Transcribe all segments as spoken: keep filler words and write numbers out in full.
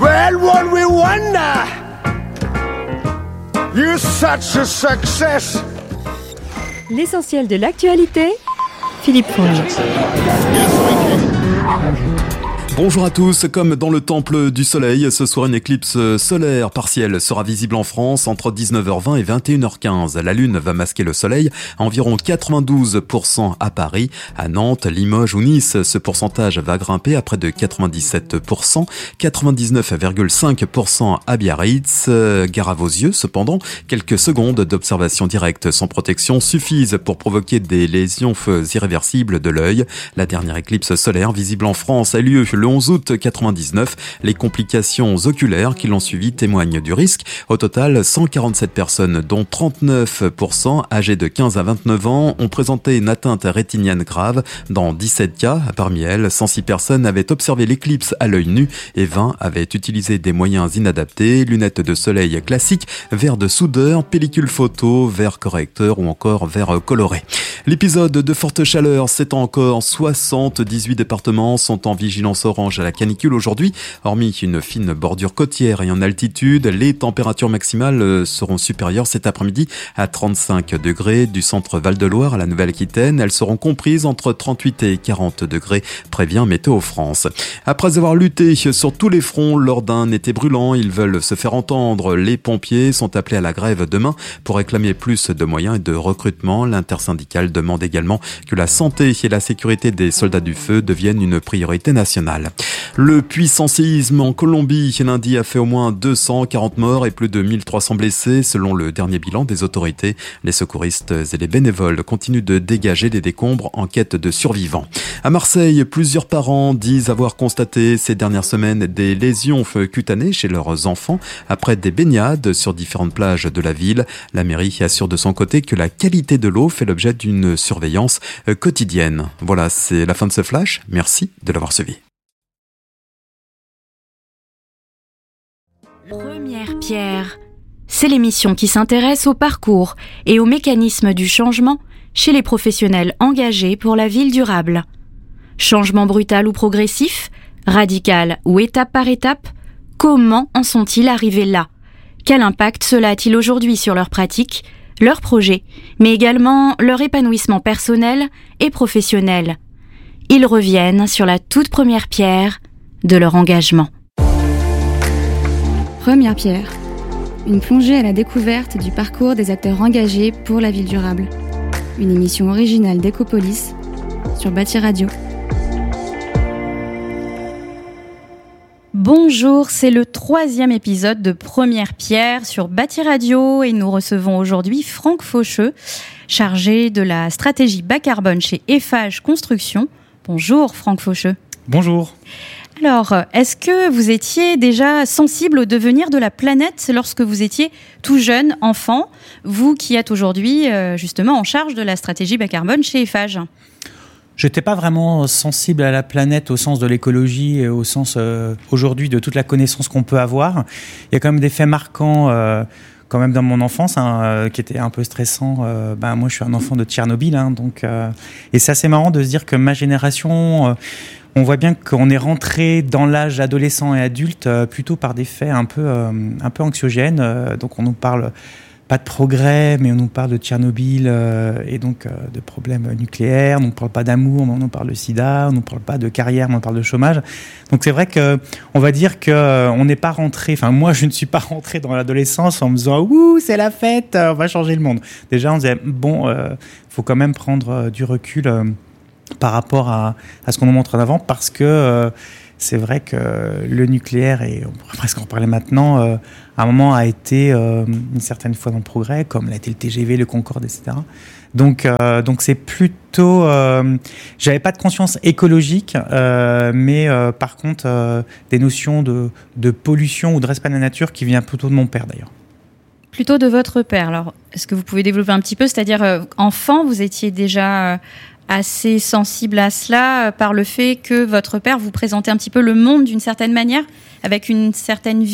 Well, what we wonder, you're such a success. L'essentiel de l'actualité, Philippe Fournier. Bonjour à tous, comme dans le temple du soleil, ce soir une éclipse solaire partielle sera visible en France entre dix-neuf heures vingt et vingt et une heures quinze. La lune va masquer le soleil à environ quatre-vingt-douze pour cent à Paris, à Nantes, Limoges ou Nice. Ce pourcentage va grimper à près de quatre-vingt-dix-sept pour cent, quatre-vingt-dix-neuf virgule cinq pour cent à Biarritz. Gare à vos yeux, cependant, quelques secondes d'observation directe sans protection suffisent pour provoquer des lésions irréversibles de l'œil. La dernière éclipse solaire visible en France a lieu le onze août quatre-vingt-dix-neuf. Les complications oculaires qui l'ont suivi témoignent du risque. Au total, cent quarante-sept personnes, dont trente-neuf pour cent âgées de quinze à vingt-neuf ans, ont présenté une atteinte rétinienne grave. Dans dix-sept cas, parmi elles, cent six personnes avaient observé l'éclipse à l'œil nu et vingt avaient utilisé des moyens inadaptés, lunettes de soleil classiques, verres de soudeur, pellicule photo, verres correcteurs ou encore verres colorés. L'épisode de forte chaleur s'étend encore. soixante-dix-huit départements sont en vigilance orange à la canicule aujourd'hui. Hormis une fine bordure côtière et en altitude, les températures maximales seront supérieures cet après-midi à trente-cinq degrés du centre Val-de-Loire à la Nouvelle-Aquitaine. Elles seront comprises entre trente-huit et quarante degrés, prévient Météo France. Après avoir lutté sur tous les fronts lors d'un été brûlant, ils veulent se faire entendre. Les pompiers sont appelés à la grève demain pour réclamer plus de moyens et de recrutement. L'intersyndicale demande également que la santé et la sécurité des soldats du feu deviennent une priorité nationale. Le puissant séisme en Colombie lundi a fait au moins deux cent quarante morts et plus de mille trois cents blessés selon le dernier bilan des autorités. Les secouristes et les bénévoles continuent de dégager des décombres en quête de survivants. À Marseille, plusieurs parents disent avoir constaté ces dernières semaines des lésions cutanées chez leurs enfants après des baignades sur différentes plages de la ville. La mairie assure de son côté que la qualité de l'eau fait l'objet d'une surveillance quotidienne. Voilà, c'est la fin de ce flash. Merci de l'avoir suivi. Première pierre, c'est l'émission qui s'intéresse au parcours et aux mécanismes du changement chez les professionnels engagés pour la ville durable. Changement brutal ou progressif, radical ou étape par étape, comment en sont-ils arrivés là ? Quel impact cela a-t-il aujourd'hui sur leurs pratiques, leurs projets, mais également leur épanouissement personnel et professionnel ? Ils reviennent sur la toute première pierre de leur engagement. Première pierre, une plongée à la découverte du parcours des acteurs engagés pour la ville durable. Une émission originale d'Ecopolis sur Bâti Radio. Bonjour, c'est le troisième épisode de Première Pierre sur Bâti Radio et nous recevons aujourd'hui Franck Faucheux, chargé de la stratégie bas carbone chez Eiffage Construction. Bonjour Franck Faucheux. Bonjour. Alors, est-ce que vous étiez déjà sensible au devenir de la planète lorsque vous étiez tout jeune, enfant, vous qui êtes aujourd'hui euh, justement en charge de la stratégie bas carbone chez Eiffage ? Je n'étais pas vraiment sensible à la planète au sens de l'écologie et au sens euh, aujourd'hui de toute la connaissance qu'on peut avoir. Il y a quand même des faits marquants euh, quand même dans mon enfance hein, euh, qui étaient un peu stressants. Euh, ben, moi, je suis un enfant de Tchernobyl. Hein, donc, euh, et c'est assez marrant de se dire que ma génération... Euh, on voit bien qu'on est rentré dans l'âge adolescent et adulte euh, plutôt par des faits un peu, euh, un peu anxiogènes. Euh, donc on nous parle pas de progrès, mais on nous parle de Tchernobyl euh, et donc euh, de problèmes nucléaires. On ne parle pas d'amour, mais on nous parle de sida. On ne parle pas de carrière, mais on parle de chômage. Donc c'est vrai qu'on va dire qu'on n'est pas rentré, enfin moi je ne suis pas rentré dans l'adolescence en me disant « Ouh, c'est la fête, on va changer le monde ». Déjà on disait « Bon, il euh, faut quand même prendre euh, du recul euh, ». par rapport à, à ce qu'on nous montre en avant, parce que euh, c'est vrai que le nucléaire, et on pourrait presque en parler maintenant, euh, à un moment a été euh, une certaine fois dans le progrès, comme l'a été le T G V, le Concorde, et cetera. Donc, euh, donc c'est plutôt... Euh, j'avais pas de conscience écologique, euh, mais euh, par contre, euh, des notions de, de pollution ou de respect de la nature qui vient plutôt de mon père d'ailleurs. Plutôt de votre père. Alors, est-ce que vous pouvez développer un petit peu ? C'est-à-dire, euh, enfant, vous étiez déjà... Euh, assez sensible à cela euh, par le fait que votre père vous présentait un petit peu le monde d'une certaine manière, avec une certaine vision ?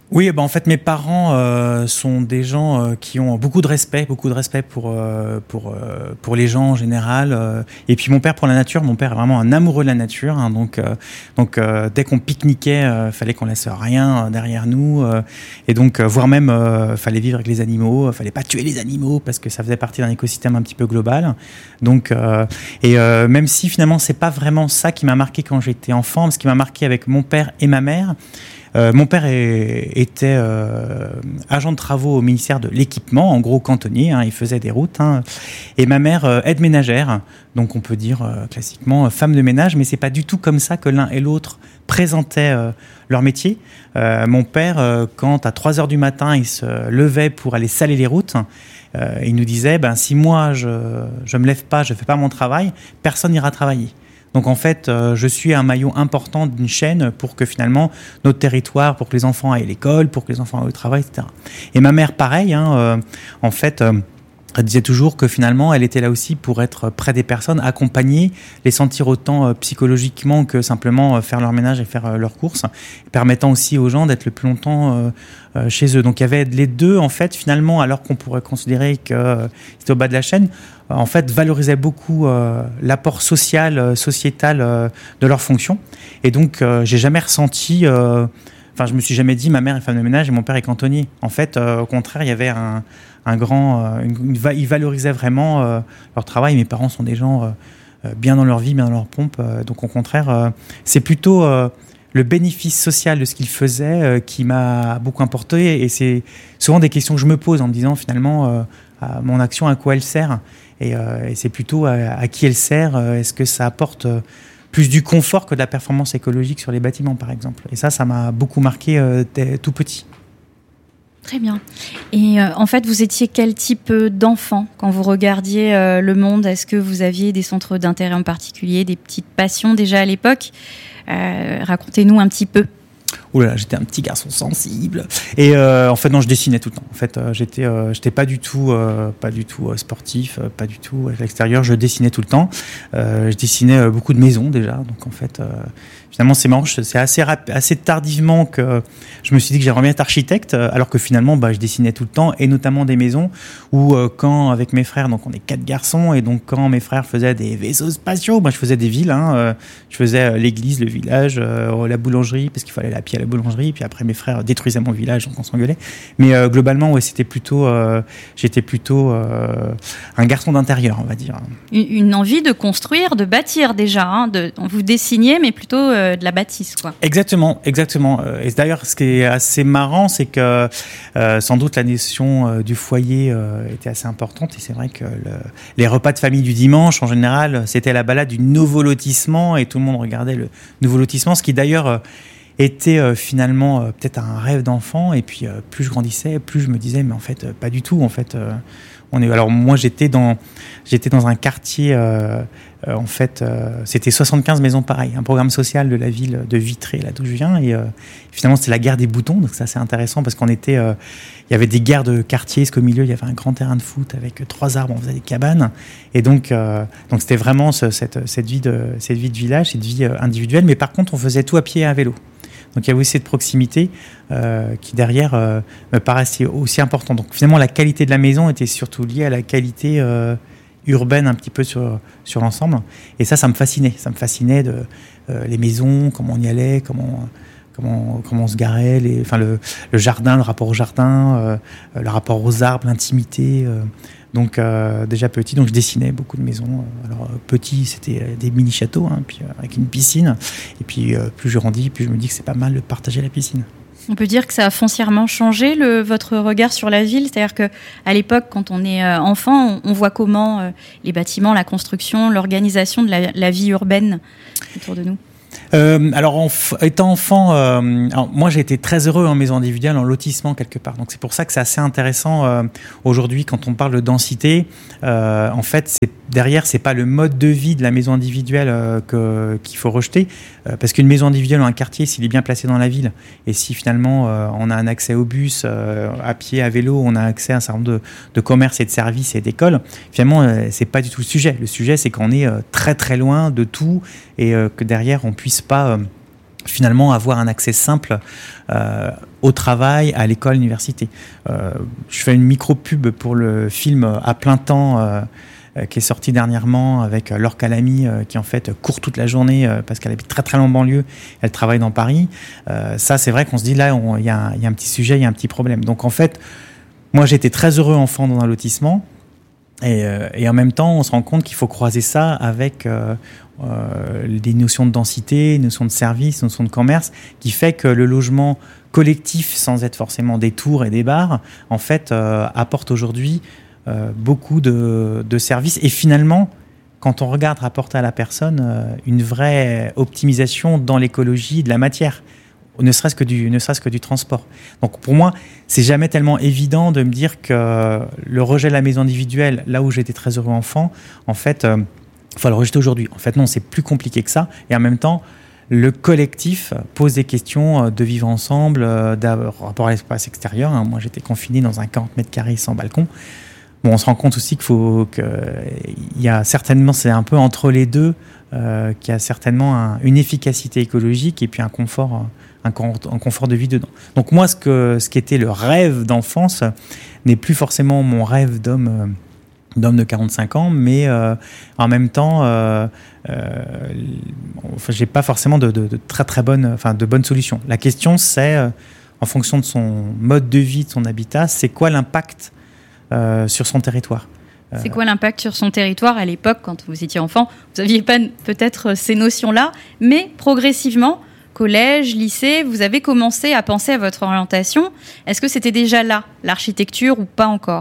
Oui, bah en fait, mes parents euh, sont des gens euh, qui ont beaucoup de respect, beaucoup de respect pour euh, pour euh, pour les gens en général. Euh, et puis mon père pour la nature. Mon père est vraiment un amoureux de la nature. Hein, donc euh, donc euh, dès qu'on pique-niquait, euh, fallait qu'on laisse rien derrière nous. Euh, et donc euh, voire même, euh, fallait vivre avec les animaux. Fallait pas tuer les animaux parce que ça faisait partie d'un écosystème un petit peu global. Donc euh, et euh, même si finalement c'est pas vraiment ça qui m'a marqué quand j'étais enfant, ce qui m'a marqué avec mon père et ma mère. Euh, mon père est, était euh, agent de travaux au ministère de l'équipement, en gros cantonnier, hein, il faisait des routes. Hein, et ma mère euh, aide ménagère, donc on peut dire euh, classiquement euh, femme de ménage, mais c'est pas du tout comme ça que l'un et l'autre présentaient euh, leur métier. Euh, mon père, euh, quand à trois heures du matin, il se levait pour aller saler les routes, euh, il nous disait ben, si moi je je me lève pas, je fais pas mon travail, personne n'ira travailler. Donc en fait, euh, je suis un maillon important d'une chaîne pour que finalement notre territoire, pour que les enfants aillent à l'école, pour que les enfants aillent au travail, et cetera. Et ma mère, pareil, hein, euh, en fait, euh, elle disait toujours que finalement, elle était là aussi pour être près des personnes, accompagner, les sentir autant euh, psychologiquement que simplement euh, faire leur ménage et faire euh, leurs courses, permettant aussi aux gens d'être le plus longtemps euh, euh, chez eux. Donc il y avait les deux, en fait, finalement, alors qu'on pourrait considérer que euh, c'était au bas de la chaîne, en fait, valorisaient beaucoup euh, l'apport social, euh, sociétal euh, de leurs fonctions. Et donc, euh, j'ai jamais ressenti... Euh, enfin, je me suis jamais dit, ma mère est femme de ménage et mon père est cantonnier. En fait, euh, au contraire, il y avait un, un grand... Euh, une, une, ils valorisaient vraiment euh, leur travail. Mes parents sont des gens euh, bien dans leur vie, bien dans leur pompe. Euh, donc, au contraire, euh, c'est plutôt... Euh, le bénéfice social de ce qu'ils faisaient euh, qui m'a beaucoup importé. Et c'est souvent des questions que je me pose en me disant, finalement, euh, à mon action, à quoi elle sert ? Et, euh, et c'est plutôt à, à qui elle sert. Euh, est-ce que ça apporte euh, plus du confort que de la performance écologique sur les bâtiments, par exemple ? Et ça, ça m'a beaucoup marqué euh, tout petit. Très bien. Et euh, en fait, vous étiez quel type d'enfant quand vous regardiez euh, le monde ? Est-ce que vous aviez des centres d'intérêt en particulier, des petites passions déjà à l'époque ? euh, Racontez-nous un petit peu. Oh là là, j'étais un petit garçon sensible. Et euh, en fait, non, je dessinais tout le temps. En fait, euh, j'étais, euh, j'étais pas du tout, euh, pas du tout euh, sportif, euh, pas du tout à l'extérieur. Je dessinais tout le temps. Euh, je dessinais euh, beaucoup de maisons déjà. Donc en fait, euh, finalement, c'est marrant. C'est assez rap- assez tardivement que je me suis dit que j'aimerais bien être architecte, alors que finalement, bah, je dessinais tout le temps, et notamment des maisons où, euh, quand avec mes frères, donc on est quatre garçons, et donc quand mes frères faisaient des vaisseaux spatiaux, bah, je faisais des villes. Hein, euh, je faisais euh, l'église, le village, euh, la boulangerie, parce qu'il fallait aller à pied à la boulangerie. Puis après, mes frères détruisaient mon village, donc on s'engueulait. Mais euh, globalement, ouais, c'était plutôt, euh, j'étais plutôt euh, un garçon d'intérieur, on va dire. Une, une envie de construire, de bâtir déjà. Hein, de, vous dessiniez, mais plutôt euh, de la bâtisse, quoi. Exactement, exactement. Et d'ailleurs, ce qui est assez marrant, c'est que euh, sans doute la notion euh, du foyer euh, était assez importante. Et c'est vrai que le, les repas de famille du dimanche, en général, c'était la balade du nouveau lotissement, et tout le monde regardait le nouveau lotissement, ce qui d'ailleurs euh, était euh, finalement euh, peut-être un rêve d'enfant. Et puis euh, plus je grandissais, plus je me disais mais en fait euh, pas du tout. En fait, euh, on est. Alors moi j'étais dans j'étais dans un quartier. Euh, euh, en fait, euh, c'était soixante-quinze maisons pareilles, un programme social de la ville de Vitré, là d'où je viens. Et euh, finalement c'était la guerre des boutons. Donc ça c'est intéressant parce qu'on était. Euh, il y avait des guerres de quartier, parce qu'au milieu il y avait un grand terrain de foot avec trois arbres. On faisait des cabanes. Et donc euh, donc c'était vraiment ce, cette cette vie de cette vie de village, cette vie euh, individuelle. Mais par contre on faisait tout à pied et à vélo. Donc il y avait aussi cette proximité euh, qui derrière euh, me paraissait aussi important. Donc finalement la qualité de la maison était surtout liée à la qualité euh, urbaine un petit peu sur sur l'ensemble. Et ça, ça me fascinait. Ça me fascinait de euh, les maisons, comment on y allait, comment comment comment on se garait, les, enfin le, le jardin, le rapport au jardin, euh, le rapport aux arbres, l'intimité. Euh, Donc euh, déjà petit, donc je dessinais beaucoup de maisons. Alors euh, petit, c'était des mini châteaux, hein, puis euh, avec une piscine. Et puis euh, plus je grandis, plus je me dis que c'est pas mal de partager la piscine. On peut dire que ça a foncièrement changé le, votre regard sur la ville. C'est-à-dire que à l'époque, quand on est euh, enfant, on, on voit comment euh, les bâtiments, la construction, l'organisation de la, la vie urbaine autour de nous. Euh, alors, en f- étant enfant, euh, alors moi j'ai été très heureux en maison individuelle, en lotissement quelque part. Donc c'est pour ça que c'est assez intéressant euh, aujourd'hui quand on parle de densité. Euh, en fait, c'est, derrière, c'est pas le mode de vie de la maison individuelle euh, que, qu'il faut rejeter, euh, parce qu'une maison individuelle ou un quartier, s'il est bien placé dans la ville, et si finalement euh, on a un accès au bus, euh, à pied, à vélo, on a accès à un certain nombre de, de commerces et de services et d'écoles, finalement euh, c'est pas du tout le sujet. Le sujet, c'est qu'on est euh, très très loin de tout et euh, que derrière on puisse pas euh, finalement avoir un accès simple euh, au travail, à l'école, à l'université. Euh, je fais une micro-pub pour le film À plein temps euh, euh, qui est sorti dernièrement avec euh, Laure Calamy euh, qui en fait court toute la journée euh, parce qu'elle habite très très loin en banlieue, elle travaille dans Paris. Euh, ça c'est vrai qu'on se dit là il y, y a un petit sujet, il y a un petit problème. Donc en fait, moi j'étais très heureux enfant dans un lotissement. Et, euh, et en même temps, on se rend compte qu'il faut croiser ça avec euh, euh, des notions de densité, des notions de service, des notions de commerce, qui fait que le logement collectif, sans être forcément des tours et des bars, en fait, euh, apporte aujourd'hui euh, beaucoup de, de services. Et finalement, quand on regarde rapporter à la personne euh, une vraie optimisation dans l'écologie de la matière. Ne serait-ce que du, ne serait-ce que du transport. Donc pour moi, c'est jamais tellement évident de me dire que le rejet de la maison individuelle, là où j'étais très heureux enfant, en fait, euh, il faut le rejeter aujourd'hui. En fait, non, c'est plus compliqué que ça. Et en même temps, le collectif pose des questions de vivre ensemble, euh, d'avoir rapport à l'espace extérieur. Hein. Moi, j'étais confiné dans un quarante mètres carrés sans balcon. Bon, on se rend compte aussi qu'il faut que il y a certainement, c'est un peu entre les deux, euh, qu'il y a certainement un, une efficacité écologique et puis un confort. Euh, Un, un confort de vie dedans. Donc moi, ce, que, ce qui était le rêve d'enfance n'est plus forcément mon rêve d'homme, euh, d'homme de quarante-cinq ans, mais euh, en même temps, euh, euh, enfin, j'ai pas forcément de, de, de très très bonnes, enfin de bonnes solutions. La question, c'est, euh, en fonction de son mode de vie, de son habitat, c'est quoi l'impact euh, sur son territoire ? C'est quoi l'impact sur son territoire à l'époque, quand vous étiez enfant ? Vous n'aviez pas peut-être ces notions-là, mais progressivement, collège, lycée, vous avez commencé à penser à votre orientation. Est-ce que c'était déjà là, l'architecture, ou pas encore ?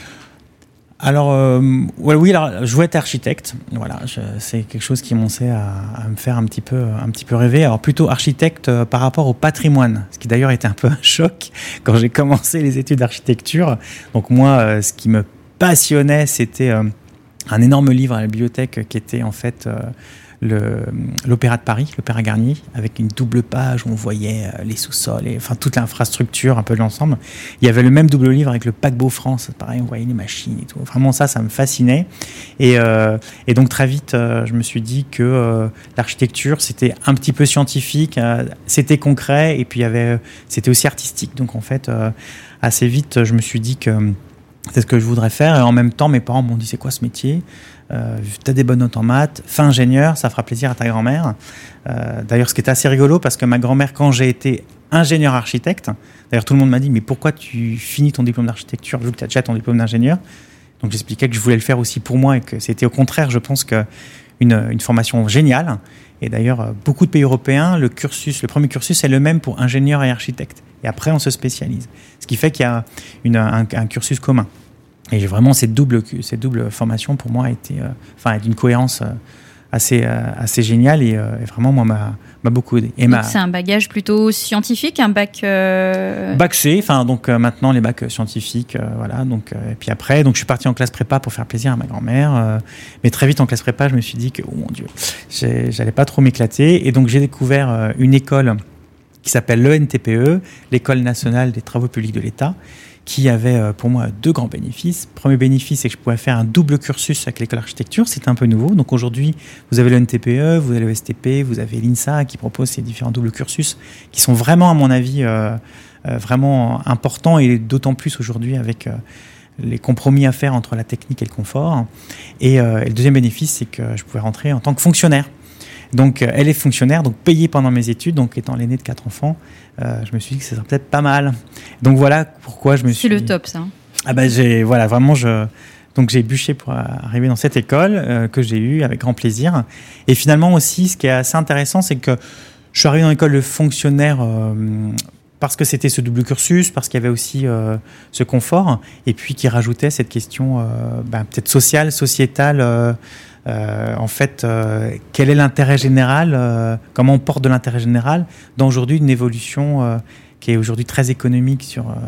Alors, euh, ouais, oui, alors, je voulais être architecte. Voilà, je, c'est quelque chose qui commençait à, à me faire un petit peu, un petit peu rêver. Alors, plutôt architecte euh, par rapport au patrimoine, ce qui d'ailleurs était un peu un choc quand j'ai commencé les études d'architecture. Donc moi, euh, ce qui me passionnait, c'était euh, un énorme livre à la bibliothèque qui était en fait... Euh, Le, l'Opéra de Paris, l'Opéra Garnier, avec une double page où on voyait euh, les sous-sols, et, enfin toute l'infrastructure, un peu de l'ensemble. Il y avait le même double livre avec le paquebot France, pareil, on voyait les machines et tout. Vraiment ça, ça me fascinait. Et, euh, et donc très vite, euh, je me suis dit que euh, l'architecture, c'était un petit peu scientifique, euh, c'était concret, et puis il y avait, c'était aussi artistique. Donc en fait, euh, assez vite, je me suis dit que c'est ce que je voudrais faire. Et en même temps, mes parents m'ont dit, c'est quoi ce métier ? Euh, t'as des bonnes notes en maths, fais ingénieur, ça fera plaisir à ta grand-mère. Euh, d'ailleurs, ce qui est assez rigolo, parce que ma grand-mère, quand j'ai été ingénieur architecte, d'ailleurs tout le monde m'a dit, mais pourquoi tu finis ton diplôme d'architecture vu que tu as déjà ton diplôme d'ingénieur ? Donc j'expliquais que je voulais le faire aussi pour moi et que c'était au contraire, je pense, que une, une formation géniale. Et d'ailleurs, beaucoup de pays européens, le cursus, le premier cursus est le même pour ingénieur et architecte. Et après, on se spécialise. Ce qui fait qu'il y a une, un, un cursus commun. Et vraiment, cette double, cette double formation, pour moi, a été, euh, enfin, d'une cohérence euh, assez, euh, assez géniale et, euh, et vraiment, moi, m'a, m'a beaucoup aidé. Et donc, ma... c'est un bagage plutôt scientifique, un bac... Euh... Bac C, enfin, donc euh, maintenant, les bacs scientifiques, euh, voilà. Donc, euh, et puis après, donc, je suis parti en classe prépa pour faire plaisir à ma grand-mère. Euh, mais très vite, en classe prépa, je me suis dit que, oh mon Dieu, j'ai, j'allais pas trop m'éclater. Et donc, j'ai découvert euh, une école qui s'appelle l'E N T P E, l'École nationale des travaux publics de l'État, qui avait pour moi deux grands bénéfices. Premier bénéfice, c'est que je pouvais faire un double cursus avec l'école d'architecture. C'était un peu nouveau. Donc aujourd'hui, vous avez le N T P E, vous avez le S T P, vous avez l'INSA qui propose ces différents doubles cursus qui sont vraiment, à mon avis, euh, euh, vraiment importants et d'autant plus aujourd'hui avec euh, les compromis à faire entre la technique et le confort. Et, euh, et le deuxième bénéfice, c'est que je pouvais rentrer en tant que fonctionnaire. Donc, elle est fonctionnaire, donc payée pendant mes études, donc étant l'aîné de quatre enfants, euh, je me suis dit que ça serait peut-être pas mal. Donc voilà pourquoi je me suis. C'est le top, ça. Ah ben j'ai voilà vraiment je donc j'ai bûché pour arriver dans cette école euh, que j'ai eue avec grand plaisir. Et finalement aussi, ce qui est assez intéressant, c'est que je suis arrivé dans l'école de fonctionnaire. Euh, parce que c'était ce double cursus, parce qu'il y avait aussi euh, ce confort, et puis qui rajoutait cette question euh, ben, peut-être sociale, sociétale. Euh, euh, en fait, euh, quel est l'intérêt général euh, comment on porte de l'intérêt général dans aujourd'hui une évolution euh, qui est aujourd'hui très économique sur, euh,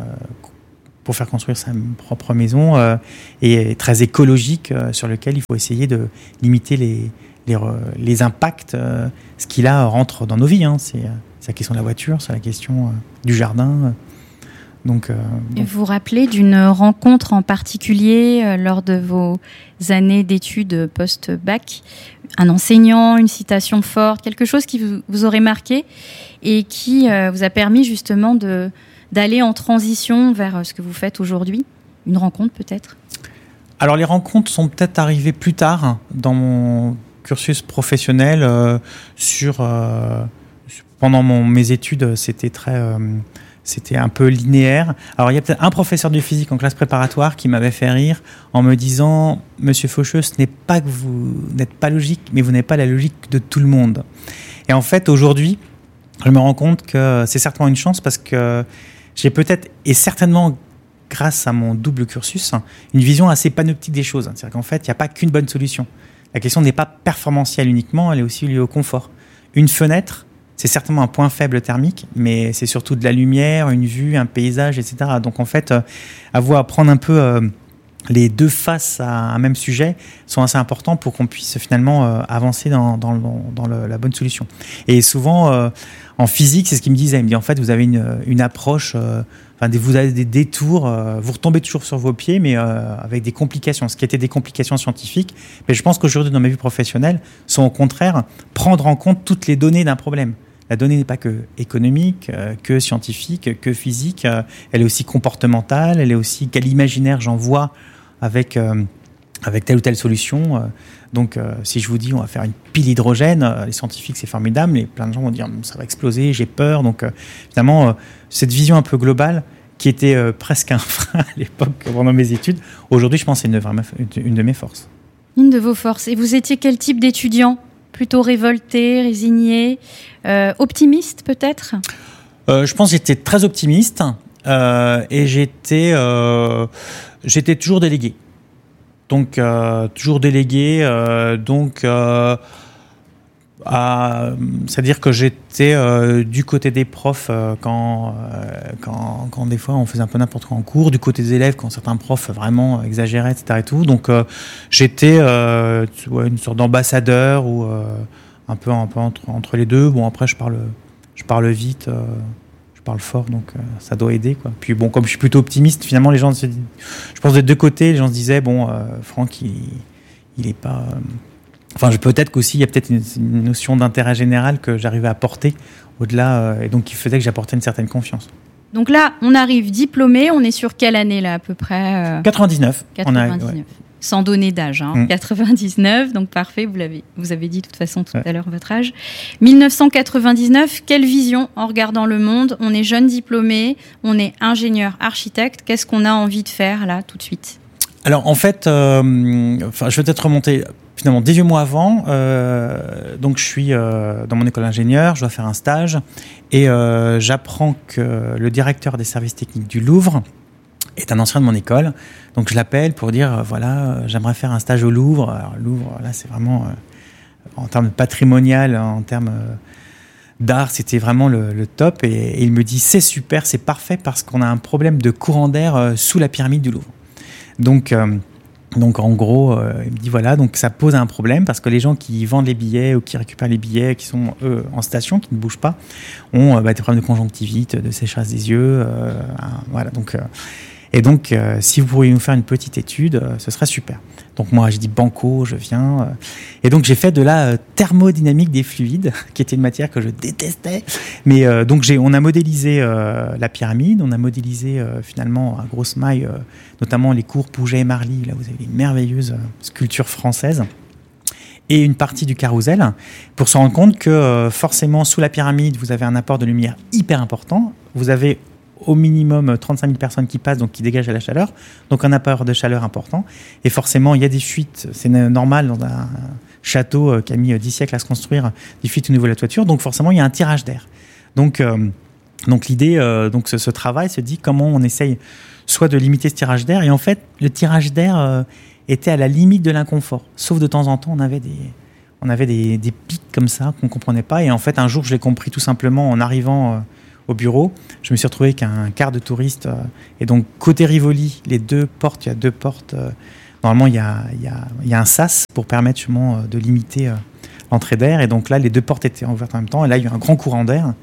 pour faire construire sa propre maison euh, et très écologique euh, sur lequel il faut essayer de limiter les, les, les impacts, euh, ce qui là rentre dans nos vies. Hein, c'est, c'est la question de la voiture, c'est la question euh, du jardin. Donc, euh, Et vous vous rappelez d'une rencontre en particulier euh, lors de vos années d'études post-bac, un enseignant, une citation forte, quelque chose qui vous, vous aurait marqué et qui euh, vous a permis justement de, d'aller en transition vers ce que vous faites aujourd'hui? Une rencontre peut-être? Alors les rencontres sont peut-être arrivées plus tard dans mon cursus professionnel. Euh, sur, euh, pendant mon, mes études, c'était très... Euh, C'était un peu linéaire. Alors, il y a peut-être un professeur de physique en classe préparatoire qui m'avait fait rire en me disant « Monsieur Faucheux, ce n'est pas que vous n'êtes pas logique, mais vous n'avez pas la logique de tout le monde. » Et en fait, aujourd'hui, je me rends compte que c'est certainement une chance parce que j'ai peut-être, et certainement grâce à mon double cursus, une vision assez panoptique des choses. C'est-à-dire qu'en fait, il n'y a pas qu'une bonne solution. La question n'est pas performantielle uniquement, elle est aussi liée au confort. Une fenêtre, c'est certainement un point faible thermique, mais c'est surtout de la lumière, une vue, un paysage, et cetera. Donc en fait, euh, avoir prendre un peu euh, les deux faces à un même sujet sont assez importants pour qu'on puisse finalement euh, avancer dans, dans, le, dans le, la bonne solution. Et souvent, euh, en physique, c'est ce qu'il me disait. Il me dit en fait, vous avez une, une approche, euh, enfin, des, vous avez des détours, euh, vous retombez toujours sur vos pieds, mais euh, avec des complications. Ce qui était des complications scientifiques, mais je pense qu'aujourd'hui, dans ma vie professionnelle, sont au contraire prendre en compte toutes les données d'un problème. La donnée n'est pas que économique, euh, que scientifique, que physique. Euh, elle est aussi comportementale. Elle est aussi quel imaginaire j'en vois avec, euh, avec telle ou telle solution. Euh, donc, euh, si je vous dis on va faire une pile hydrogène, euh, les scientifiques c'est formidable, mais plein de gens vont dire ça va exploser, j'ai peur. Donc, euh, finalement, euh, cette vision un peu globale qui était euh, presque un frein à l'époque pendant mes études, aujourd'hui, je pense que c'est une, vraiment une, une de mes forces. Une de vos forces. Et vous étiez quel type d'étudiant ? Plutôt révolté, résigné, euh, optimiste peut-être ? euh, Je pense que j'étais très optimiste euh, et j'étais, euh, j'étais toujours délégué. Donc, euh, toujours délégué, euh, donc... Euh, À, c'est-à-dire que j'étais euh, du côté des profs euh, quand, euh, quand, quand des fois on faisait un peu n'importe quoi en cours, du côté des élèves quand certains profs vraiment exagéraient, et cetera et tout. Donc euh, j'étais euh, ouais, une sorte d'ambassadeur ou euh, un peu, un peu entre, entre les deux. Bon, après je parle, je parle vite, euh, je parle fort, donc euh, ça doit aider, quoi. Puis bon, comme je suis plutôt optimiste, finalement les gens se disent, je pense des deux côtés, les gens se disaient bon, euh, Franck il, il est pas... Euh, Enfin, peut-être qu'aussi, il y a peut-être une, une notion d'intérêt général que j'arrivais à porter au-delà, euh, et donc qui faisait que j'apportais une certaine confiance. Donc là, on arrive diplômé, on est sur quelle année là à peu près euh... quatre-vingt-dix-neuf. quatre-vingt-dix-neuf. On a, ouais. Sans donner d'âge, hein. Mmh. quatre-vingt-dix-neuf, donc parfait, vous l'avez, vous avez dit de toute façon tout ouais. à l'heure votre âge. dix-neuf cent quatre-vingt-dix-neuf, quelle vision en regardant le monde ? On est jeune diplômé, on est ingénieur, architecte, qu'est-ce qu'on a envie de faire là tout de suite ? Alors en fait, euh, enfin, je vais peut-être remonter... Finalement, dix-huit mois avant, euh, donc je suis euh, dans mon école d'ingénieur, je dois faire un stage et euh, j'apprends que le directeur des services techniques du Louvre est un ancien de mon école. Donc je l'appelle pour dire euh, voilà, euh, j'aimerais faire un stage au Louvre. Alors Louvre, là c'est vraiment euh, en termes patrimonial, en termes euh, d'art, c'était vraiment le, le top. Et, et il me dit c'est super, c'est parfait parce qu'on a un problème de courant d'air euh, sous la pyramide du Louvre. Donc euh, Donc en gros, euh, il me dit voilà, donc ça pose un problème parce que les gens qui vendent les billets ou qui récupèrent les billets, qui sont eux en station, qui ne bougent pas, ont euh, bah, des problèmes de conjonctivite, de sécheresse des yeux, euh, hein, voilà. Donc euh, et donc euh, si vous pourriez nous faire une petite étude, euh, ce serait super. Donc moi, je dis banco, je viens. Euh, et donc j'ai fait de la euh, thermodynamique des fluides, qui était une matière que je détestais. Mais euh, donc j'ai, on a modélisé euh, la pyramide, on a modélisé euh, finalement à grosse maille, euh, notamment les cours Pouget et Marly. Là, vous avez les merveilleuses euh, sculptures françaises. Et une partie du carrousel, pour se rendre compte que euh, forcément, sous la pyramide, vous avez un apport de lumière hyper important. Vous avez au minimum trente-cinq mille personnes qui passent, donc qui dégagent la chaleur, donc un apport de chaleur important. Et forcément, il y a des fuites, c'est normal dans un château qui a mis dix siècles à se construire, des fuites au niveau de la toiture, donc forcément, il y a un tirage d'air. Donc, euh, donc l'idée, euh, donc ce, ce travail se dit comment on essaye soit de limiter ce tirage d'air, et en fait, le tirage d'air euh, était à la limite de l'inconfort, sauf de temps en temps, on avait des... On avait des, des pics comme ça qu'on ne comprenait pas. Et en fait, un jour, je l'ai compris tout simplement en arrivant... Euh, au bureau, je me suis retrouvé avec un quart de touristes. Euh, et donc, côté Rivoli, les deux portes, il y a deux portes. Euh, normalement, il y a, il y a, il y a un sas pour permettre justement de limiter euh, l'entrée d'air. Et donc là, les deux portes étaient ouvertes en même temps. Et là, il y a eu un grand courant d'air.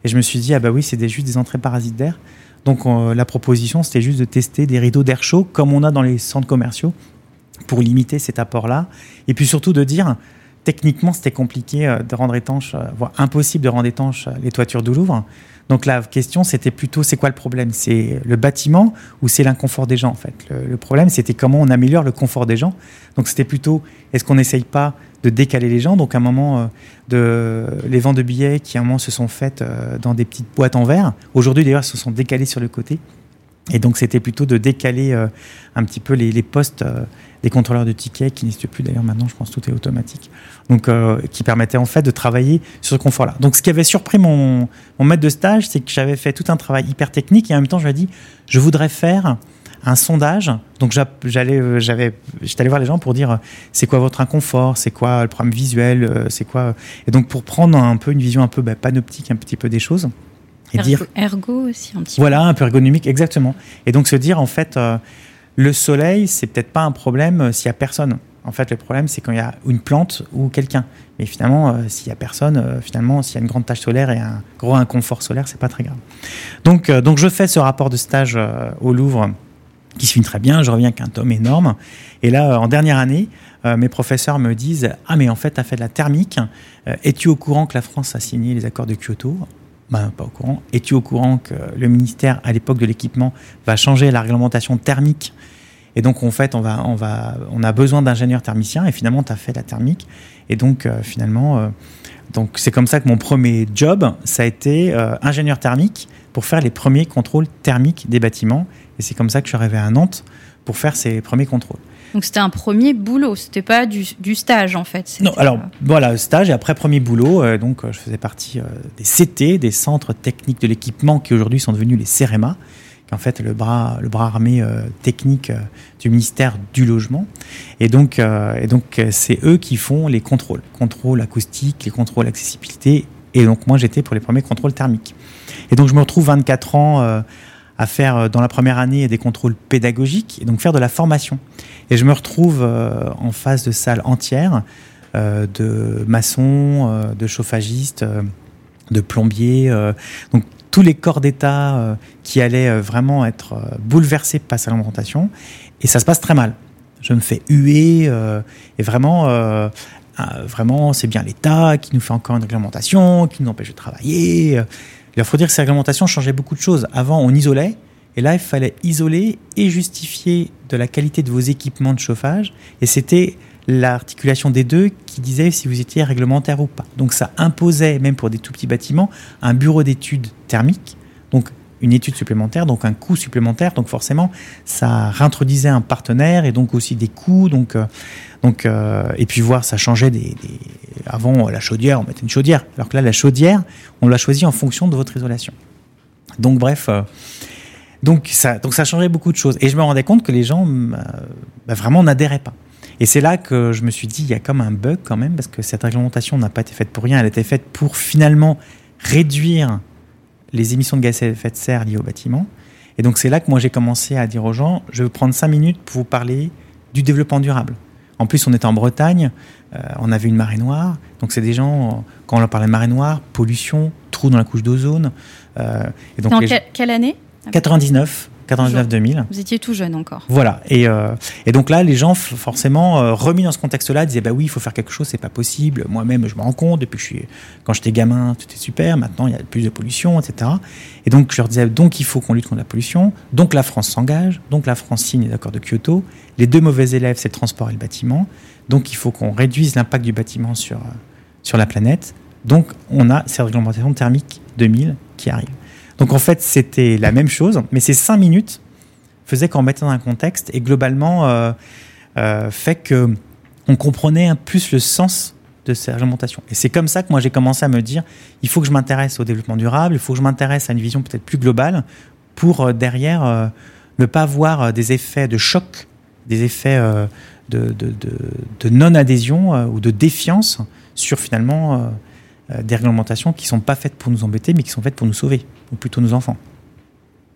Et je me suis dit, ah bah oui, c'est des, juste des entrées parasites d'air. Donc euh, la proposition, c'était juste de tester des rideaux d'air chaud, comme on a dans les centres commerciaux, pour limiter cet apport-là. Et puis surtout de dire, techniquement, c'était compliqué de rendre étanche, voire impossible de rendre étanche les toitures du Louvre. Donc la question, c'était plutôt, c'est quoi le problème ? C'est le bâtiment ou c'est l'inconfort des gens, en fait ? Le, le problème, c'était comment on améliore le confort des gens. Donc c'était plutôt, est-ce qu'on n'essaye pas de décaler les gens ? Donc à un moment, euh, de, les ventes de billets qui à un moment se sont faites euh, dans des petites boîtes en verre. Aujourd'hui, d'ailleurs, se sont décalées sur le côté. Et donc c'était plutôt de décaler euh, un petit peu les, les postes euh, des contrôleurs de tickets qui n'existent plus d'ailleurs maintenant, je pense que tout est automatique, donc euh, qui permettaient en fait de travailler sur ce confort-là. Donc ce qui avait surpris mon, mon maître de stage, c'est que j'avais fait tout un travail hyper technique et en même temps je lui ai dit je voudrais faire un sondage. Donc j'allais, j'avais, j'étais allé voir les gens pour dire c'est quoi votre inconfort, c'est quoi le problème visuel, c'est quoi, et donc pour prendre un peu une vision un peu bah, panoptique un petit peu des choses. Et Ergo, dire, ergo aussi un petit voilà, peu. Voilà, un peu ergonomique, exactement. Et donc se dire, en fait, euh, le soleil, c'est peut-être pas un problème euh, s'il y a personne. En fait, le problème, c'est quand il y a une plante ou quelqu'un. Mais finalement, euh, s'il y a personne, euh, finalement, s'il y a une grande tache solaire et un gros inconfort solaire, c'est pas très grave. Donc, euh, donc je fais ce rapport de stage euh, au Louvre qui se finit très bien. Je reviens avec un tome énorme. Et là, euh, en dernière année, euh, mes professeurs me disent « Ah, mais en fait, tu as fait de la thermique. Euh, es-tu au courant que la France a signé les accords de Kyoto ?» Ben, pas au courant. Es-tu au courant que le ministère, à l'époque de l'équipement, va changer la réglementation thermique ? Et donc, en fait, on, va, on, va, on a besoin d'ingénieurs thermiciens. Et finalement, tu as fait la thermique. Et donc, euh, finalement, euh, donc, c'est comme ça que mon premier job, ça a été euh, ingénieur thermique pour faire les premiers contrôles thermiques des bâtiments. Et c'est comme ça que je suis arrivé à Nantes pour faire ces premiers contrôles. Donc c'était un premier boulot, c'était pas du, du stage en fait. Non, alors voilà, stage et après premier boulot, euh, donc euh, je faisais partie euh, des C T, des centres techniques de l'équipement qui aujourd'hui sont devenus les C E R E M A, qui est en fait le bras, le bras armé euh, technique euh, du ministère du Logement. Et donc, euh, et donc euh, c'est eux qui font les contrôles, contrôles acoustiques, les contrôles accessibilité. Et donc moi j'étais pour les premiers contrôles thermiques. Et donc je me retrouve vingt-quatre ans euh, à faire dans la première année des contrôles pédagogiques et donc faire de la formation. Et je me retrouve euh, en face de salles entières euh, de maçons, euh, de chauffagistes, euh, de plombiers, euh, donc tous les corps d'État euh, qui allaient euh, vraiment être euh, bouleversés par cette réglementation. Et ça se passe très mal. Je me fais huer euh, et vraiment, euh, euh, vraiment, c'est bien l'État qui nous fait encore une réglementation, qui nous empêche de travailler. Il faut dire que ces réglementations changeaient beaucoup de choses. Avant, on isolait, et là, il fallait isoler et justifier de la qualité de vos équipements de chauffage. Et c'était l'articulation des deux qui disait si vous étiez réglementaire ou pas. Donc ça imposait, même pour des tout petits bâtiments, un bureau d'études thermiques, donc une étude supplémentaire, donc un coût supplémentaire. Donc forcément, ça réintroduisait un partenaire et donc aussi des coûts. Donc, euh, donc, euh, et puis voir, ça changeait des, des... Avant, la chaudière, on mettait une chaudière. Alors que là, la chaudière, on l'a choisie en fonction de votre isolation. Donc bref, euh, donc, ça, donc ça changeait beaucoup de choses. Et je me rendais compte que les gens euh, bah, vraiment n'adhéraient pas. Et c'est là que je me suis dit, il y a comme un bug quand même, parce que cette réglementation n'a pas été faite pour rien. Elle a été faite pour finalement réduire les émissions de gaz à effet de serre liées au bâtiment. Et donc c'est là que moi j'ai commencé à dire aux gens, je vais prendre cinq minutes pour vous parler du développement durable. En plus, on était en Bretagne, euh, on avait une marée noire. Donc c'est des gens, quand on leur parlait de marée noire, pollution, trou dans la couche d'ozone. Euh, et donc dans les que, quelle année ? quatre-vingt-dix-neuf, quatre-vingt-dix-neuf deux mille. Vous étiez tout jeune encore. Voilà. Et, euh, et donc là, les gens, forcément, euh, remis dans ce contexte-là, disaient bah oui, il faut faire quelque chose, c'est pas possible. Moi-même, je me rends compte, depuis que je suis, quand j'étais gamin, tout était super. Maintenant, il y a plus de pollution, et cetera. Et donc, je leur disais donc il faut qu'on lutte contre la pollution. Donc, la France s'engage. Donc, la France signe les accords de Kyoto. Les deux mauvais élèves, c'est le transport et le bâtiment. Donc, il faut qu'on réduise l'impact du bâtiment sur, euh, sur la planète. Donc, on a cette réglementation thermique deux mille qui arrive. Donc en fait, c'était la même chose, mais ces cinq minutes faisaient qu'on mettait dans un contexte et globalement euh, euh, fait qu'on comprenait un plus le sens de ces réglementations. Et c'est comme ça que moi j'ai commencé à me dire, il faut que je m'intéresse au développement durable, il faut que je m'intéresse à une vision peut-être plus globale pour euh, derrière euh, ne pas avoir euh, des effets de choc, des effets euh, de, de, de, de non-adhésion euh, ou de défiance sur finalement... Euh, des réglementations qui ne sont pas faites pour nous embêter, mais qui sont faites pour nous sauver, ou plutôt nos enfants.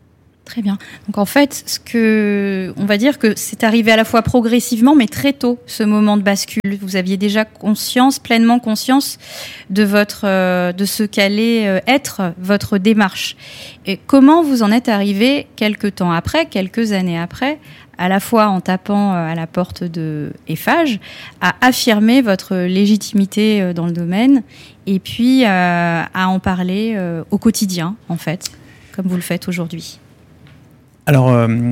Très bien. Donc en fait, ce que, on va dire que c'est arrivé à la fois progressivement, mais très tôt, ce moment de bascule. Vous aviez déjà conscience, pleinement conscience de votre, euh, de ce qu'allait euh, être votre démarche. Et comment vous en êtes arrivé quelques temps après, quelques années après, à la fois en tapant à la porte de Eiffage, à affirmer votre légitimité dans le domaine et puis euh, à en parler euh, au quotidien, en fait, comme vous le faites aujourd'hui? Alors, euh, alors,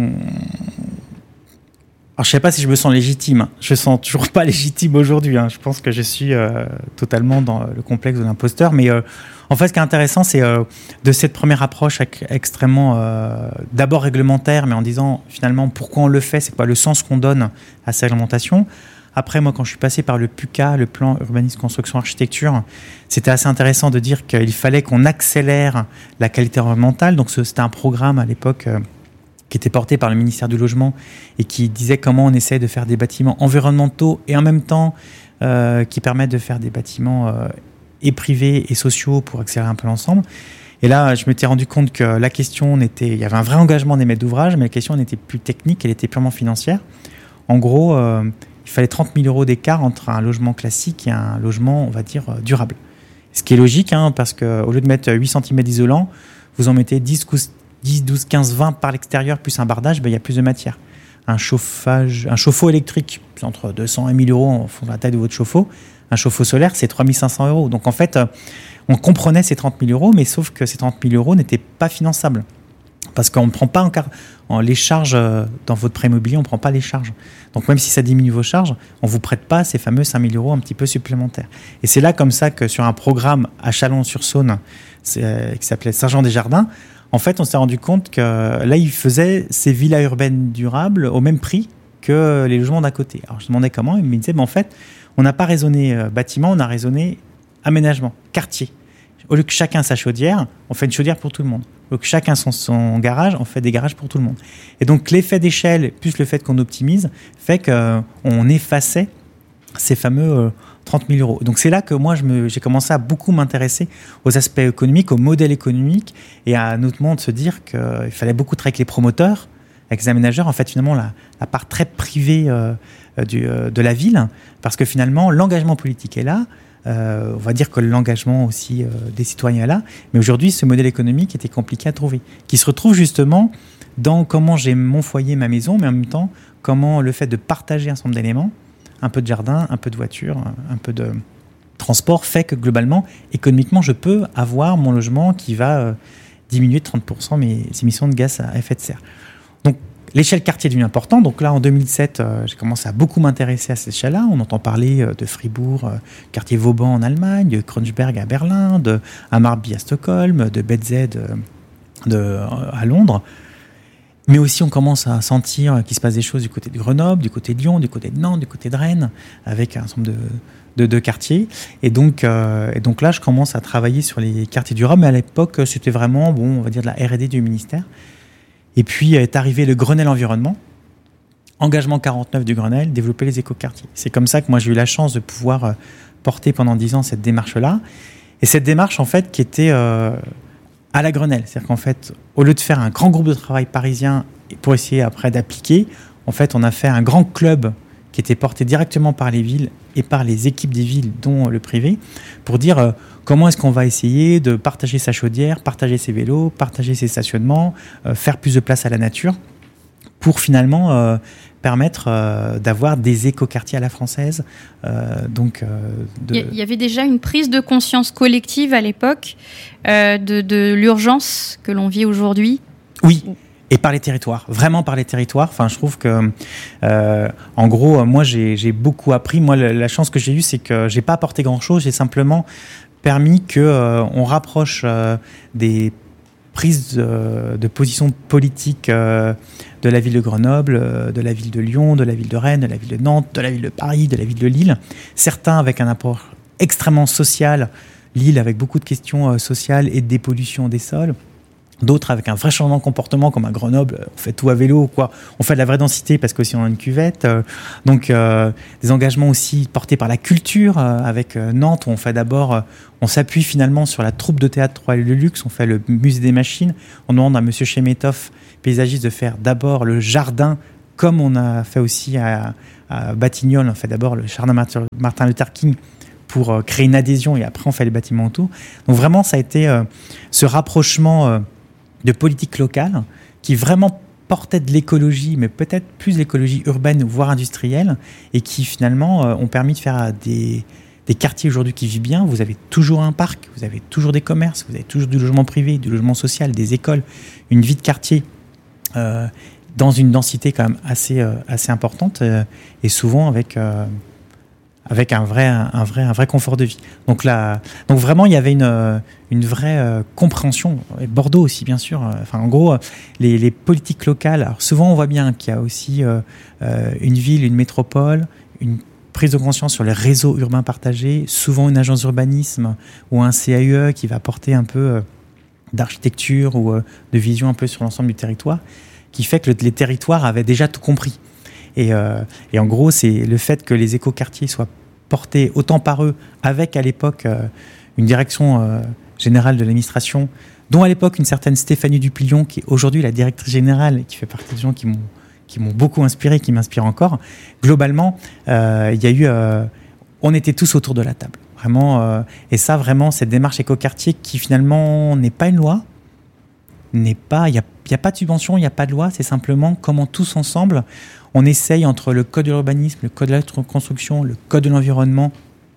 je ne sais pas si je me sens légitime. Je ne me sens toujours pas légitime aujourd'hui. Hein. Je pense que je suis euh, totalement dans le complexe de l'imposteur. Mais euh, en fait, ce qui est intéressant, c'est euh, de cette première approche extrêmement, euh, d'abord réglementaire, mais en disant finalement pourquoi on le fait, c'est pas le sens qu'on donne à cette réglementation. Après, moi, quand je suis passé par le PUCA, le plan urbanisme, construction, architecture, c'était assez intéressant de dire qu'il fallait qu'on accélère la qualité environnementale. Donc, c'était un programme à l'époque euh, qui était porté par le ministère du Logement et qui disait comment on essaie de faire des bâtiments environnementaux et en même temps euh, qui permettent de faire des bâtiments euh, et privés et sociaux pour accélérer un peu l'ensemble. Et là, je m'étais rendu compte que la question n'était... Il y avait un vrai engagement des maîtres d'ouvrage, mais la question n'était plus technique, elle était purement financière. En gros, euh, il fallait trente mille euros d'écart entre un logement classique et un logement, on va dire, euh, durable. Ce qui est logique, hein, parce qu'au lieu de mettre huit centimètres d'isolant, vous en mettez dix, douze, quinze, vingt par l'extérieur, plus un bardage, ben, il y a plus de matière. Un chauffage, un chauffe-eau électrique, c'est entre deux cents et mille euros en fonction de la taille de votre chauffe-eau. Un chauffe-eau solaire, c'est trois mille cinq cents euros. Donc en fait, on comprenait ces trente mille euros, mais sauf que ces trente mille euros n'étaient pas finançables. Parce qu'on ne prend pas encore en les charges dans votre prêt immobilier, on ne prend pas les charges. Donc même si ça diminue vos charges, on ne vous prête pas ces fameux cinq mille euros un petit peu supplémentaires. Et c'est là comme ça que sur un programme à Chalon-sur-Saône, euh, qui s'appelait Saint-Jean-des-Jardins, en fait, on s'est rendu compte que là, ils faisaient ces villas urbaines durables au même prix que les logements d'à côté. Alors je demandais comment, ils me disaient, ben, en fait, on n'a pas raisonné euh, bâtiment, on a raisonné aménagement, quartier. Au lieu que chacun sa chaudière, on fait une chaudière pour tout le monde. Au lieu que chacun son, son garage, on fait des garages pour tout le monde. Et donc l'effet d'échelle, plus le fait qu'on optimise, fait qu'on effaçait ces fameux euh, trente mille euros. Donc c'est là que moi, je me, j'ai commencé à beaucoup m'intéresser aux aspects économiques, au modèle économique, et à notamment de se dire qu'il fallait beaucoup travailler avec les promoteurs, avec les aménageurs. En fait, finalement, la, la part très privée euh, du, euh, de la ville, parce que finalement, l'engagement politique est là. Euh, on va dire que l'engagement aussi euh, des citoyens est là. Mais aujourd'hui, ce modèle économique était compliqué à trouver, qui se retrouve justement dans comment j'ai mon foyer, ma maison, mais en même temps, comment le fait de partager un certain nombre d'éléments, un peu de jardin, un peu de voiture, un peu de transport, fait que globalement, économiquement, je peux avoir mon logement qui va euh, diminuer de trente pour cent mes émissions de gaz à effet de serre. Donc, l'échelle quartier est devenue importante. Donc là, en deux mille sept, euh, j'ai commencé à beaucoup m'intéresser à cette échelle-là. On entend parler euh, de Fribourg, euh, quartier Vauban en Allemagne, de Kreuzberg à Berlin, de Hammarby à Stockholm, de B Z euh, de, euh, à Londres. Mais aussi, on commence à sentir qu'il se passe des choses du côté de Grenoble, du côté de Lyon, du côté de Nantes, du côté de Rennes, avec un certain nombre de, de, de quartiers. Et donc, euh, et donc là, je commence à travailler sur les quartiers durables. Mais à l'époque, c'était vraiment, bon, on va dire de la R et D du ministère. Et puis est arrivé le Grenelle environnement, engagement quarante-neuf du Grenelle, développer les écoquartiers. C'est comme ça que moi j'ai eu la chance de pouvoir porter pendant dix ans cette démarche-là. Et cette démarche en fait qui était euh, à la Grenelle, c'est-à-dire qu'en fait au lieu de faire un grand groupe de travail parisien pour essayer après d'appliquer, en fait on a fait un grand club qui était porté directement par les villes et par les équipes des villes, dont le privé, pour dire euh, comment est-ce qu'on va essayer de partager sa chaudière, partager ses vélos, partager ses stationnements, euh, faire plus de place à la nature, pour finalement euh, permettre euh, d'avoir des écoquartiers à la française. Euh, donc, euh, de... Il y avait déjà une prise de conscience collective à l'époque euh, de, de l'urgence que l'on vit aujourd'hui. Oui. Et par les territoires, vraiment par les territoires. Enfin, je trouve que, euh, en gros, moi, j'ai, j'ai beaucoup appris. Moi, la, la chance que j'ai eue, c'est que j'ai pas apporté grand-chose. J'ai simplement permis que euh, on rapproche euh, des prises de, de position politique euh, de la ville de Grenoble, euh, de la ville de Lyon, de la ville de Rennes, de la ville de Nantes, de la ville de Paris, de la ville de Lille. Certains avec un apport extrêmement social. Lille avec beaucoup de questions euh, sociales et de dépollution des sols. D'autres avec un vrai changement de comportement, comme à Grenoble, on fait tout à vélo, quoi. On fait de la vraie densité parce qu'aussi on a une cuvette. Euh, donc euh, des engagements aussi portés par la culture, euh, avec euh, Nantes, où on fait d'abord, euh, on s'appuie finalement sur la troupe de théâtre Royal de Luxe, on fait le musée des machines. On demande à Monsieur Chemetov, paysagiste, de faire d'abord le jardin, comme on a fait aussi à, à Batignolles. On fait d'abord le jardin Martin, Martin Luther King pour euh, créer une adhésion, et après on fait les bâtiments autour. Donc vraiment, ça a été euh, ce rapprochement euh, de politique locale qui vraiment portait de l'écologie, mais peut-être plus l'écologie urbaine, voire industrielle, et qui finalement euh, ont permis de faire des, des quartiers aujourd'hui qui vivent bien. Vous avez toujours un parc, vous avez toujours des commerces, vous avez toujours du logement privé, du logement social, des écoles, une vie de quartier euh, dans une densité quand même assez, euh, assez importante, euh, et souvent avec... Euh, avec un vrai, un, vrai, un vrai confort de vie. Donc, là, donc vraiment, il y avait une, une vraie euh, compréhension. Et Bordeaux aussi, bien sûr. Enfin, en gros, les, les politiques locales. Alors souvent, on voit bien qu'il y a aussi euh, euh, une ville, une métropole, une prise de conscience sur les réseaux urbains partagés, souvent une agence d'urbanisme ou un C A U E qui va porter un peu euh, d'architecture ou euh, de vision un peu sur l'ensemble du territoire, qui fait que le, les territoires avaient déjà tout compris. Et, euh, et en gros, c'est le fait que les écoquartiers soient portés autant par eux, avec à l'époque euh, une direction euh, générale de l'administration, dont à l'époque une certaine Stéphanie Dupillon, qui est aujourd'hui la directrice générale et qui fait partie des gens qui m'ont, qui m'ont beaucoup inspiré, qui m'inspirent encore. Globalement, euh, il y a eu, euh, on était tous autour de la table, vraiment. Euh, et ça, vraiment, cette démarche écoquartier qui finalement n'est pas une loi, n'est pas, il n'y a, y a pas de subvention, il n'y a pas de loi, c'est simplement comment tous ensemble on essaye, entre le code de l'urbanisme, le code de la construction, le code de l'environnement,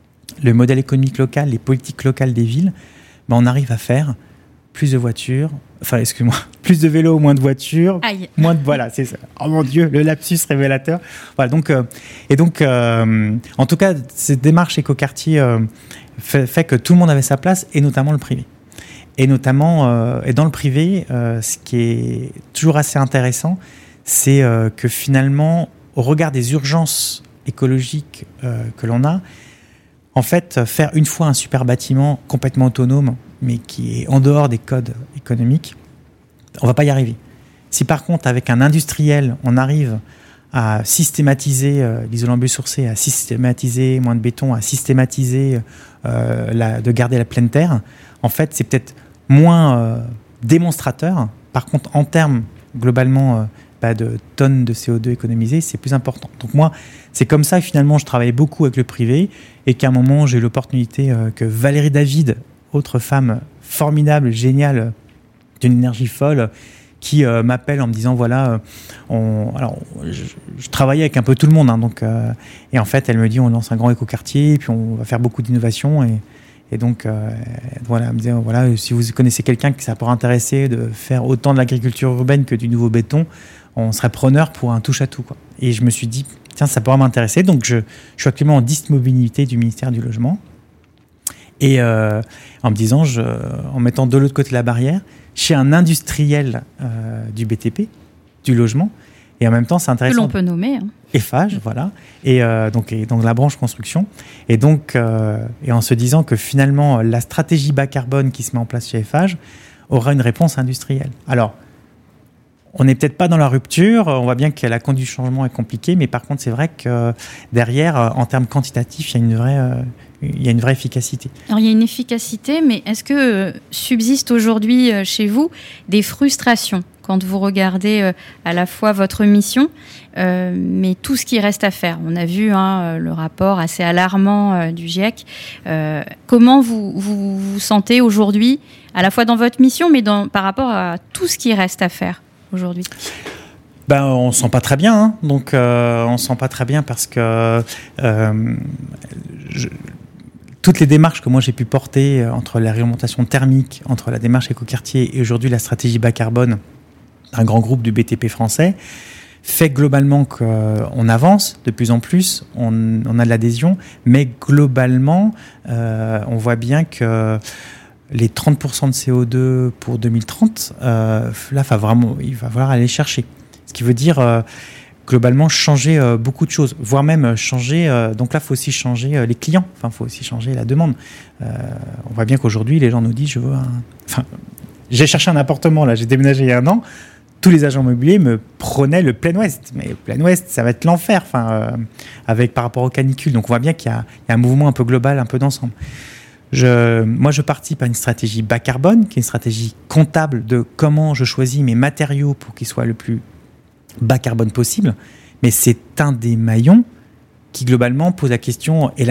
le modèle économique local, les politiques locales des villes, ben on arrive à faire plus de voitures, enfin excuse-moi, plus de vélos, moins de voitures, Aïe. moins de, voilà, c'est ça. Oh mon Dieu, le lapsus révélateur. Voilà, donc euh, et donc euh, en tout cas, cette démarche écoquartier euh, fait, fait que tout le monde avait sa place, et notamment le privé. Et notamment, euh, et dans le privé, euh, ce qui est toujours assez intéressant, c'est euh, que finalement, au regard des urgences écologiques euh, que l'on a, en fait, faire une fois un super bâtiment complètement autonome, mais qui est en dehors des codes économiques, on ne va pas y arriver. Si par contre, avec un industriel, on arrive à systématiser euh, l'isolant biosourcé, à systématiser moins de béton, à systématiser euh, la, de garder la pleine terre, en fait, c'est peut-être moins euh, démonstrateur. Par contre, en termes, globalement, euh, bah, de tonnes de C O deux économisées, c'est plus important. Donc moi, c'est comme ça que finalement, je travaillais beaucoup avec le privé, et qu'à un moment, j'ai eu l'opportunité euh, que Valérie David, autre femme formidable, géniale, d'une énergie folle, qui euh, m'appelle en me disant, voilà, euh, on, alors, je, je travaillais avec un peu tout le monde, hein, donc, euh, et en fait, elle me dit, on lance un grand écoquartier, et puis on va faire beaucoup d'innovations, et Et donc, euh, voilà, elle me disait, voilà, si vous connaissez quelqu'un qui ça pourrait intéresser de faire autant de l'agriculture urbaine que du nouveau béton, on serait preneur pour un touche-à-tout, quoi. Et je me suis dit, tiens, ça pourrait m'intéresser. Donc, je, je suis actuellement en disponibilité du ministère du Logement. Et euh, en me disant, je, en mettant de l'autre côté de la barrière, chez un industriel euh, du B T P, du logement, et en même temps, c'est intéressant. Que l'on peut nommer. Hein. Eiffage, voilà, et euh, donc, et donc la branche construction, et donc euh, et en se disant que finalement la stratégie bas carbone qui se met en place chez Eiffage aura une réponse industrielle. Alors, on n'est peut-être pas dans la rupture, on voit bien que la conduite du changement est compliquée, mais par contre c'est vrai que derrière, en termes quantitatifs, il y a une vraie, euh, il y a une vraie efficacité. Alors il y a une efficacité, mais est-ce que euh, subsiste aujourd'hui euh, chez vous des frustrations quand vous regardez euh, à la fois votre mission, euh, mais tout ce qui reste à faire? On a vu hein, le rapport assez alarmant euh, du GIEC. Euh, comment vous, vous vous sentez aujourd'hui, à la fois dans votre mission, mais dans, par rapport à tout ce qui reste à faire aujourd'hui? Ben, on ne se sent pas très bien, hein. Donc euh, on ne se sent pas très bien parce que euh, je, toutes les démarches que moi j'ai pu porter entre la réglementation thermique, entre la démarche écoquartier et aujourd'hui la stratégie bas carbone d'un grand groupe du B T P français, fait globalement qu'on avance de plus en plus, on, on a de l'adhésion, mais globalement, euh, on voit bien que les trente pour cent de C O deux pour deux mille trente, euh, là, va vraiment, il va falloir aller chercher. Ce qui veut dire, euh, globalement, changer euh, beaucoup de choses, voire même changer... Euh, donc là, il faut aussi changer euh, les clients, enfin, il faut aussi changer la demande. Euh, on voit bien qu'aujourd'hui, les gens nous disent, je veux un... Enfin, j'ai cherché un appartement, là, j'ai déménagé il y a un an. Tous les agents immobiliers me prônaient le plein ouest. Mais le plein ouest, ça va être l'enfer, enfin, euh, avec, par rapport aux canicules. Donc, on voit bien qu'il y a, il y a un mouvement un peu global, un peu d'ensemble. Je, moi, je participe à une stratégie bas carbone, qui est une stratégie comptable de comment je choisis mes matériaux pour qu'ils soient le plus bas carbone possible. Mais c'est un des maillons qui, globalement, pose la question...